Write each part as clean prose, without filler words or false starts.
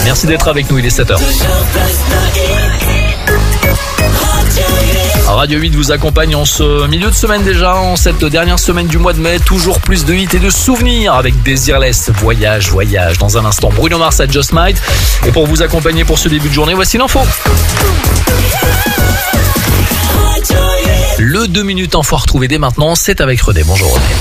Merci d'être avec nous, il est 7h. Radio 8 vous accompagne en ce milieu de semaine déjà, en cette dernière semaine du mois de mai. Toujours plus de hits et de souvenirs avec Desireless. Voyage. Dans un instant, Bruno Mars à Just Might. Et pour vous accompagner pour ce début de journée, voici l'info. Le 2 minutes info à retrouver dès maintenant, c'est avec René. Bonjour René.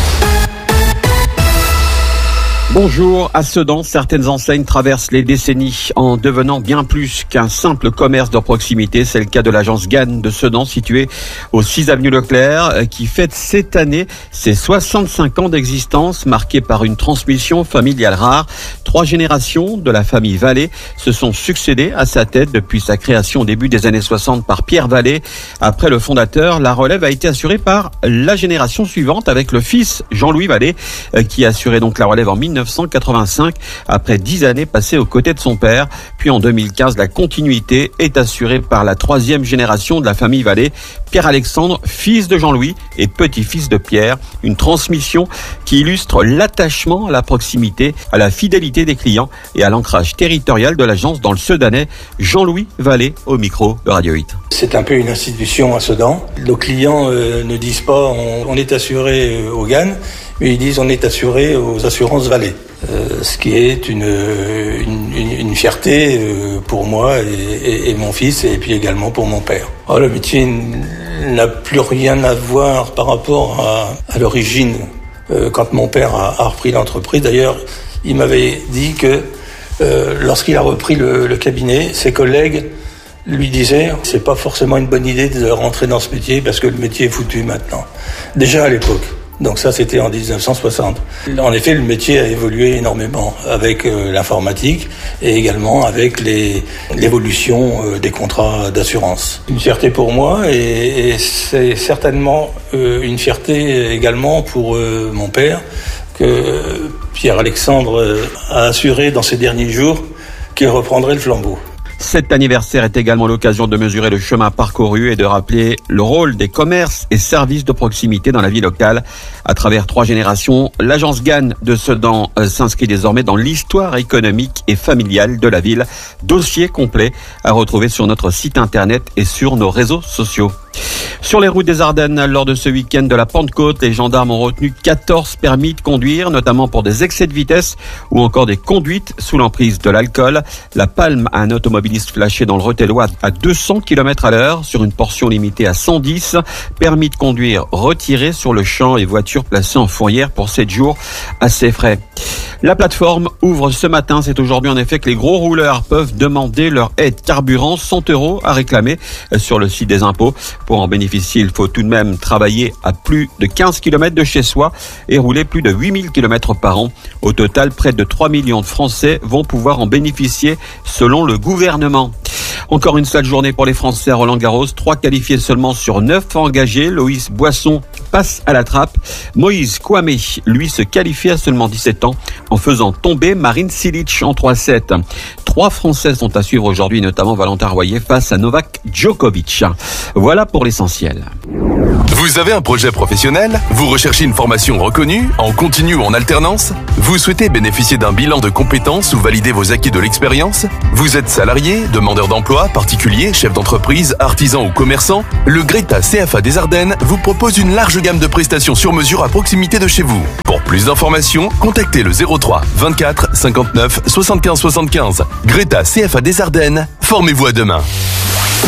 Bonjour. À Sedan, certaines enseignes traversent les décennies en devenant bien plus qu'un simple commerce de proximité. C'est le cas de l'agence GAN de Sedan, située au 6 avenue Leclerc, qui fête cette année ses 65 ans d'existence, marquée par une transmission familiale rare. 3 générations de la famille Vallée se sont succédées à sa tête depuis sa création au début des années 60 par Pierre Vallée. Après le fondateur, la relève a été assurée par la génération suivante avec le fils Jean-Louis Vallée, qui assurait donc la relève en 1985, après 10 années passées aux côtés de son père. Puis en 2015, la continuité est assurée par la 3e génération de la famille Vallée, Pierre-Alexandre, fils de Jean-Louis et petit-fils de Pierre. Une transmission qui illustre l'attachement à la proximité, à la fidélité des clients et à l'ancrage territorial de l'agence dans le Sedanais. Jean-Louis Vallée au micro de Radio 8. C'est un peu une institution à Sedan. Nos clients ne disent pas on est assuré au GAN, mais ils disent on est assuré aux assurances Vallée. Ce qui est une fierté pour moi et mon fils, et puis également pour mon père. Le métier n'a plus rien à voir par rapport à l'origine quand mon père a repris l'entreprise. D'ailleurs, il m'avait dit que lorsqu'il a repris le cabinet, ses collègues lui disaient c'est pas forcément une bonne idée de rentrer dans ce métier parce que le métier est foutu maintenant. Déjà à l'époque. Donc ça, c'était en 1960. En effet, le métier a évolué énormément avec l'informatique et également avec l'évolution des contrats d'assurance. Une fierté pour moi et c'est certainement une fierté également pour mon père que Pierre-Alexandre a assuré dans ces derniers jours qu'il reprendrait le flambeau. Cet anniversaire est également l'occasion de mesurer le chemin parcouru et de rappeler le rôle des commerces et services de proximité dans la vie locale. À travers 3 générations, l'agence GAN de Sedan s'inscrit désormais dans l'histoire économique et familiale de la ville. Dossier complet à retrouver sur notre site internet et sur nos réseaux sociaux. Sur les routes des Ardennes, lors de ce week-end de la Pentecôte, les gendarmes ont retenu 14 permis de conduire, notamment pour des excès de vitesse ou encore des conduites sous l'emprise de l'alcool. La palme à un automobiliste flashé dans le Rethel-Ouest à 200 km/h sur une portion limitée à 110. Permis de conduire retiré sur le champ et voiture placée en fourrière pour 7 jours à ses frais. La plateforme ouvre ce matin. C'est aujourd'hui en effet que les gros rouleurs peuvent demander leur aide carburant, 100 € à réclamer sur le site des impôts. Pour en bénéficier, il faut tout de même travailler à plus de 15 km de chez soi et rouler plus de 8000 km par an. Au total, près de 3 millions de Français vont pouvoir en bénéficier selon le gouvernement. Encore une seule journée pour les Français à Roland-Garros. 3 qualifiés seulement sur 9 engagés. Loïs Boisson passe à la trappe. Moïse Kouamé, lui, se qualifie à seulement 17 ans en faisant tomber Marin Cilic en 3-7. 3 Français sont à suivre aujourd'hui, notamment Valentin Royer face à Novak Djokovic. Voilà pour l'essentiel. Vous avez un projet professionnel ? Vous recherchez une formation reconnue, en continu ou en alternance ? Vous souhaitez bénéficier d'un bilan de compétences ou valider vos acquis de l'expérience ? Vous êtes salarié, demandeur d'emploi, particulier, chef d'entreprise, artisan ou commerçant ? Le Greta CFA des Ardennes vous propose une large gamme de prestations sur mesure à proximité de chez vous. Pour plus d'informations, contactez le 03 24 59 75 75. Greta CFA des Ardennes, formez-vous à demain.